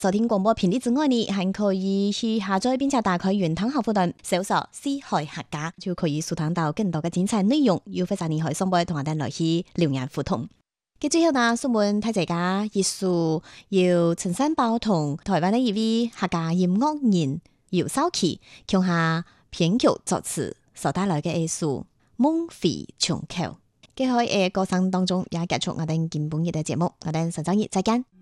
收聽廣播頻率之外呢，還可以去下載並且打開雲端客戶端，搜索四海客家，就可以收聽到更多嘅精彩內容。又或者你可以上播同我哋來去留言互動。嘅最後呢，送本大家一首由陳三寶同台灣嘅一位客家音樂人游紹琪共下編曲作詞所帶來嘅一首《夢回牆口》。喺歌聲當中也結束我哋今本日嘅節目，我哋下週日再見。